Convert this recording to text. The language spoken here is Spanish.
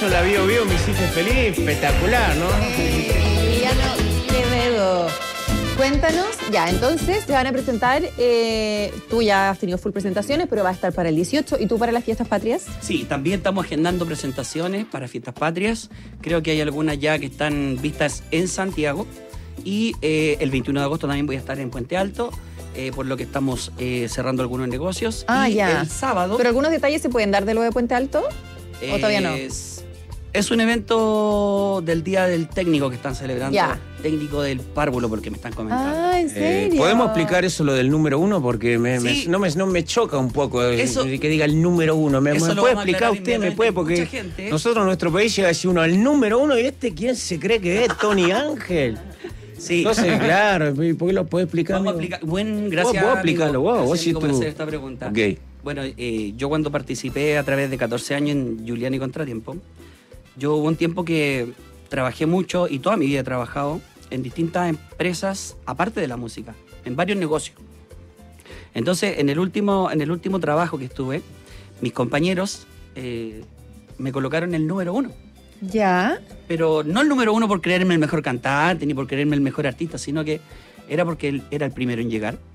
eso en la Bio Bio me hiciste feliz, espectacular, ¿no? Emiliano Quevedo. Cuéntanos, ya, entonces te van a presentar, tú ya has tenido full presentaciones, pero va a estar para el 18, ¿y tú para las fiestas patrias? Sí, también estamos agendando presentaciones para Fiestas Patrias. Creo que hay algunas ya que están vistas en Santiago. Y el 21 de agosto también voy a estar en Puente Alto, por lo que estamos cerrando algunos negocios. Y ya. el sábado... ¿Pero algunos detalles se pueden dar de lo de Puente Alto? ¿O todavía no? Es un evento del Día del Técnico que están celebrando. Ya. Técnico del párvulo, porque me están comentando. Ah, ¿en serio? ¿Podemos explicar eso, lo del número 1? Porque Sí. no me choca un poco Eso- que diga el número 1. ¿Me eso lo puede vamos a explicar aclarar usted? ¿Me puede? Porque Mucha gente. nosotros en nuestro país llega a decir uno al número 1 y ¿quién se cree que es? Tony Ángel. Sí. Entonces, claro, ¿por qué lo puede explicar? Vamos a amigo? explicar. Gracias. Vos explícalo, amigo. vos Gracias, sí amigo, por tú. hacer esta pregunta. Ok. Bueno, yo cuando participé a través de 14 años en Julián y Contratiempo, yo hubo un tiempo que trabajé mucho y toda mi vida he trabajado en distintas empresas, aparte de la música, en varios negocios. Entonces, en el último trabajo que estuve, mis compañeros me colocaron el número 1. Ya. Pero no el número 1 por creerme el mejor cantante ni por creerme el mejor artista, sino que era porque él era el primero en llegar.